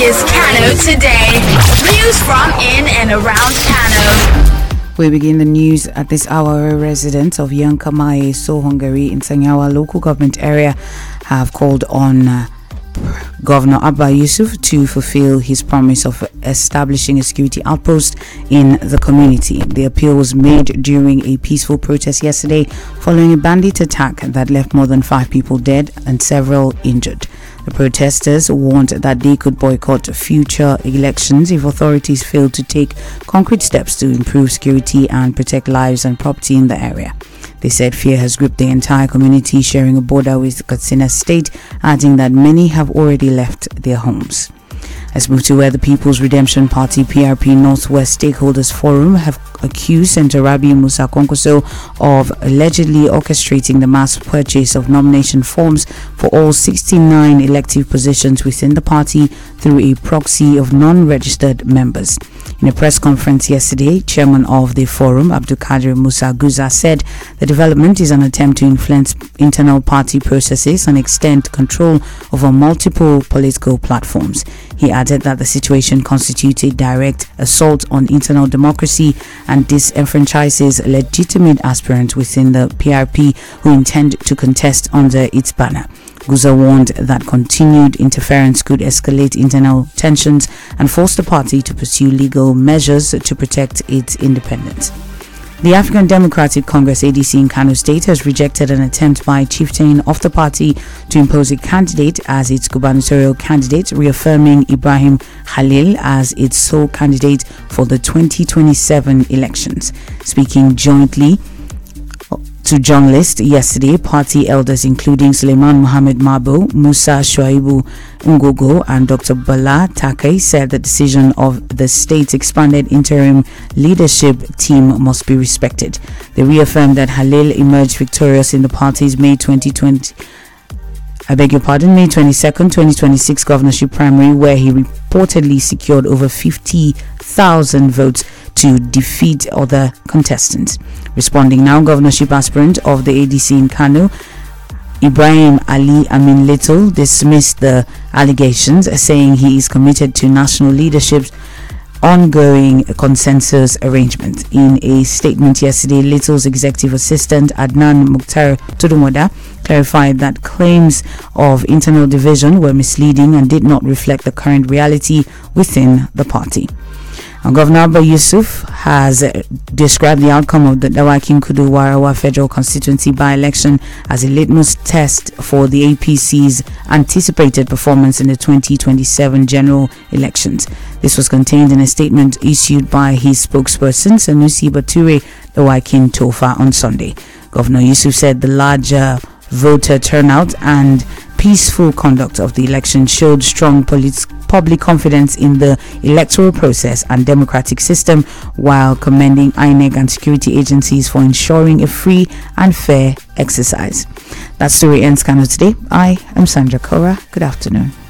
is Kano Today. News from in and around Kano. We begin the news at this hour. Residents of Yankamaye, Sohongari in Sanyawa local government area have called on Governor Abba Yusuf to fulfill his promise of establishing a security outpost in the community. The appeal was made during a peaceful protest yesterday following a bandit attack that left more than 5 people dead and several injured. The protesters warned that they could boycott future elections if authorities failed to take concrete steps to improve security and protect lives and property in the area. They said fear has gripped the entire community sharing a border with Katsina State, adding that many have already left their homes. Let's move to where the People's Redemption Party PRP Northwest Stakeholders Forum have accused Senator Rabi Musa Kwankwaso of allegedly orchestrating the mass purchase of nomination forms for all 69 elective positions within the party through a proxy of non-registered members. In a press conference yesterday, chairman of the forum, Abdulkadir Musa Guza, said the development is an attempt to influence internal party processes and extend control over multiple political platforms. He added that the situation constitutes a direct assault on internal democracy and disenfranchises legitimate aspirants within the PRP who intend to contest under its banner. Guza warned that continued interference could escalate internal tensions and force the party to pursue legal measures to protect its independence. The African Democratic Congress ADC in Kano State has rejected an attempt by a chieftain of the party to impose a candidate as its gubernatorial candidate, reaffirming Ibrahim Khalil as its sole candidate for the 2027 elections. Speaking jointly to journalists yesterday, party elders including Suleiman Mohammed Mabo, Musa Shuaibu Ngogo and Dr. Bala Take said the decision of the state's expanded interim leadership team must be respected. They reaffirmed that Halil emerged victorious in the party's May 22nd, 2026 governorship primary, where he reportedly secured over 50,000 votes to defeat other contestants. Responding now, governorship aspirant of the ADC in Kano, Ibrahim Ali Amin Little, dismissed the allegations, saying he is committed to national leadership's ongoing consensus arrangement. In a statement yesterday, Little's executive assistant Adnan Mukhtar Tudumoda clarified that claims of internal division were misleading and did not reflect the current reality within the party. Governor Abba Yusuf has described the outcome of the Dawakin Kudu Warawa Federal Constituency by-election as a litmus test for the APC's anticipated performance in the 2027 general elections. This was contained in a statement issued by his spokesperson, Sanusi Bature Dawakin Tofa, on Sunday. Governor Yusuf said the larger voter turnout and peaceful conduct of the election showed strong public confidence in the electoral process and democratic system, while commending INEC and security agencies for ensuring a free and fair exercise. That story ends Kano Today. I am Sandra Kora. Good afternoon.